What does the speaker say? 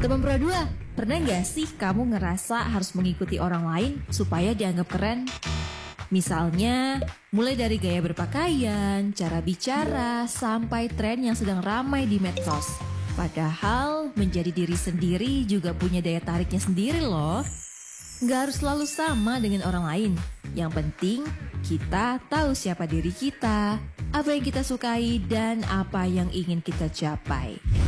Teman Pro 2, pernah nggak sih kamu ngerasa harus mengikuti orang lain supaya dianggap keren? Misalnya, mulai dari gaya berpakaian, cara bicara, sampai tren yang sedang ramai di medsos. Padahal, menjadi diri sendiri juga punya daya tariknya sendiri loh. Nggak harus selalu sama dengan orang lain. Yang penting, kita tahu siapa diri kita, apa yang kita sukai, dan apa yang ingin kita capai.